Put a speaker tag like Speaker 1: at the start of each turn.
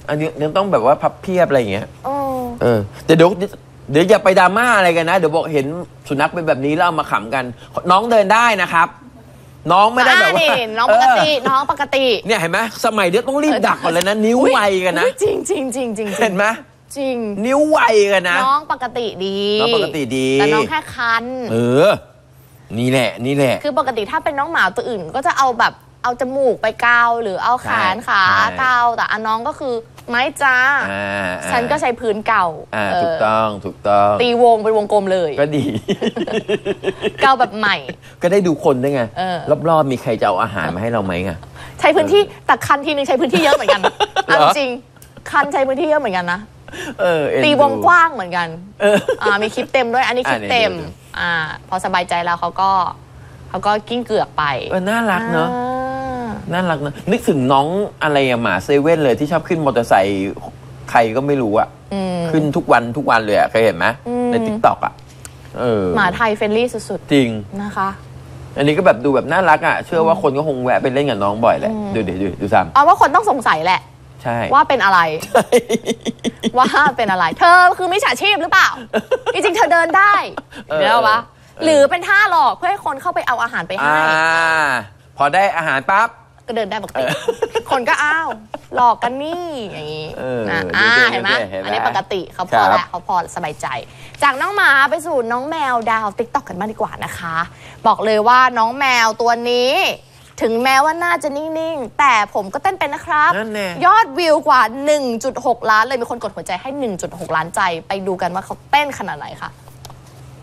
Speaker 1: อันนี้ยังต้องแบบว่าพับเพียบอะไรอย่างเงี้ยแต่เดี๋ยวอย่าไปดราม่าอะไรกันนะเดี๋ยวบอกเห็นสุนัขเป็นแบบนี้แล้วเอามาขำกันน้องเดินได้นะครับน้องไม่ได้แบบว่า
Speaker 2: น้องปกติน้องปกติ
Speaker 1: เนี่ยเห็นไหมสมัยเดี๋ยวต้องรีบดักก่อนเลยนะนิ้วไวกันนะ
Speaker 2: จริงเ
Speaker 1: ห็นไหม
Speaker 2: จริง
Speaker 1: นิ้วไวกันนะ
Speaker 2: น้องปกติดี
Speaker 1: น้องปกติดี
Speaker 2: แต่น้องแค่คัน
Speaker 1: นี่แหละ
Speaker 2: คือปกติถ้าเป็นน้องหมาตัวอื่นก็จะเอาแบบเอาจมูกไปเกาหรือเอาแขนขาเกาแต่อันน้องก็คือไม้จ้าฉันก็ใช้พื้นเก่า
Speaker 1: ถูกต้อง
Speaker 2: ตีวงเป็นวงกลมเลย
Speaker 1: ก็ดี
Speaker 2: เกาแบบใหม่
Speaker 1: ก็ได้ดูคนด้วยไงรอบๆมีใครจะเอาอาหารมาให้เราไหมไง
Speaker 2: ใช้พื้นที่แต่คันทีนึงใช้พื้นที่เยอะเหมือนกันจริงคันใช้พื้นที่เยอะเหมือนกันนะตีวงกว้างเหมือนกันมีคลิปเต็มด้วยอันนี้คลิปเต็มพอสบายใจแล้วเขาก็กิ้งเกือกไป
Speaker 1: น่ารักเนอะน่ารักนะนึกถึงน้องอะไรหมาเซเว่นเลยที่ชอบขึ้นมอเตอร์ไซค์ใครก็ไม่รู้ขึ้นทุกวันเลยเคยเห็นไหมในติ๊กต็อก
Speaker 2: หมาไทยเฟรนลี่สุด
Speaker 1: ๆจริง
Speaker 2: นะคะ
Speaker 1: อันนี้ก็แบบดูแบบน่ารักเชื่อว่าคนก็คงแวะไปเล่นกับน้องบ่อยแหละดูซ้ำ
Speaker 2: ว่าคนต้องสงสัยแหละ
Speaker 1: ใช่
Speaker 2: ว่าเป็นอะไรว่าเป็นอะไรเธอคือมิจฉาชีพหรือเปล่าจริงๆเธอเดินได้เดี๋ยววะหรือเป็นท่าหลอกเพื่อให้คนเข้าไปเอาอาหารไปให้
Speaker 1: พอได้อาหารปั๊บ
Speaker 2: ก็เดินได้ปกติคนก็อ้าวหลอกกันนี่อย่างนี้นะเห็นไหมอันนี้ปกติเขาพอแล้วเขาพอสบายใจจากน้องหมาไปสู่น้องแมวดาวติ๊กต็อกกันบ้างดีกว่านะคะบอกเลยว่าน้องแมวตัวนี้ถึงแม้ว่าน่าจะนิ่งๆแต่ผมก็เต้นเป็นนะครับยอดวิวกว่า 1.6 ล้านเลยมีคนกดหัวใจให้ 1.6 ล้านใจไปดูกันว่าเขาเต้นขนาดไหนค่ะ